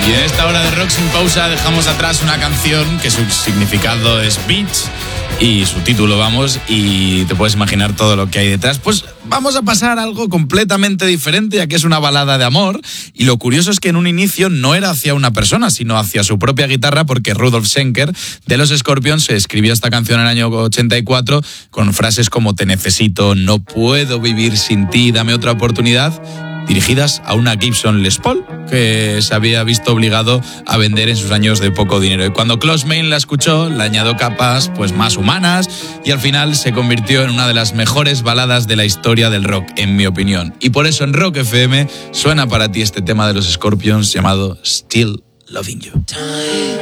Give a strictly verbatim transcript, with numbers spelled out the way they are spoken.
Y en esta hora de Rock Sin Pausa dejamos atrás una canción que su significado es beach y su título, vamos, y te puedes imaginar todo lo que hay detrás. Pues vamos a pasar a algo completamente diferente, ya que es una balada de amor, y lo curioso es que en un inicio no era hacia una persona, sino hacia su propia guitarra, porque Rudolf Schenker de los Scorpions escribió esta canción en el año ochenta y cuatro con frases como "te necesito", "no puedo vivir sin ti, dame otra oportunidad", dirigidas a una Gibson Les Paul que se había visto obligado a vender en sus años de poco dinero. Y cuando Klaus Meine la escuchó, le añadió capas pues más humanas y al final se convirtió en una de las mejores baladas de la historia del rock, en mi opinión. Y por eso en Rock F M suena para ti este tema de los Scorpions llamado Still Loving You.